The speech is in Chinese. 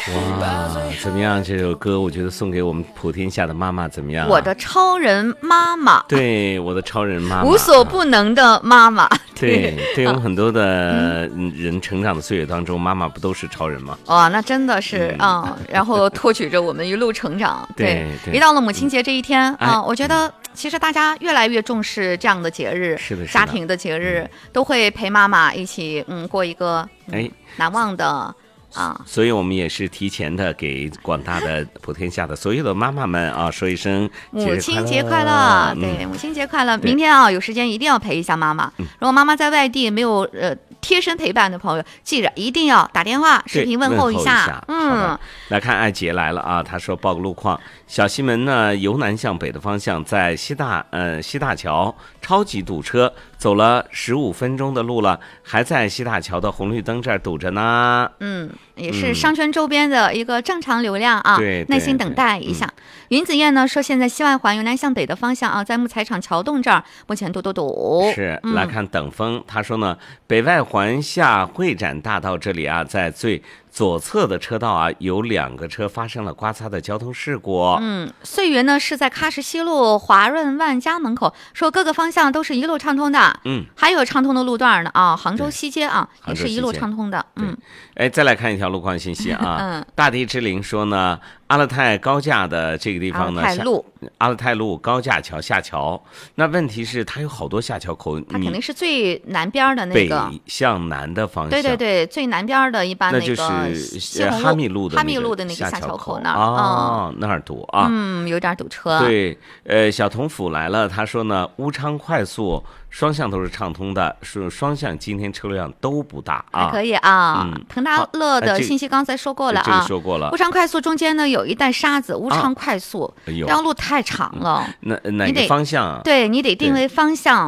哇，怎么样？这首歌我觉得送给我们普天下的妈妈怎么样？ 我的超人妈妈， 对，我的超人妈妈， 无所不能的妈妈。 对，对我们很多的人成长的岁月当中，妈妈不都是超人吗？ 哇，那真的是然后托举着我们一路成长。 对， 一到了母亲节这一天我觉得其实大家越来越重视这样的节日， 是的， 家庭的节日都会陪妈妈一起过一个难忘的。 所以我们也是提前的给广大的普天下的所有的妈妈们说一声母亲节快乐。对，母亲节快乐。明天有时间一定要陪一下妈妈。如果妈妈在外地没有贴身陪伴的朋友，记着一定要打电话视频问候一下。 来看爱杰来了他说报个路况，小西门呢由南向北的方向在西大桥超级堵车，走了15分钟的路了，还在西大桥的红绿灯这儿堵着呢。 也是商圈周边的一个正常流量对， 耐心等待一下。云子燕呢说，现在西外环由南向北的方向在木材厂桥洞这儿目前堵。 是，来看等风，他说呢，北外环下会展大道这里在最左侧的车道有2个车发生了刮擦的交通事故。 岁月呢是在喀什西路华润万家门口，说各个方向都是一路畅通的。还有畅通的路段呢杭州西街也是一路畅通的。 再来看一条路况信息大地之灵说呢，阿勒泰高架的这个地方呢，阿勒泰路高架桥下桥，那问题是它有好多下桥口， 它肯定是最南边的那个北向南的方向。 对，最南边的一般那就是哈密路的那个下桥口那儿那儿堵有点堵车。 对，小童府来了，他说呢，乌昌快速双向都是畅通的，是双向今天车流量都不大还可以腾达乐的信息刚才说过了这个说过了。 乌昌快速中间呢有一带沙子，乌昌快速这条路太长了。 哪个方向对，你得定位方向。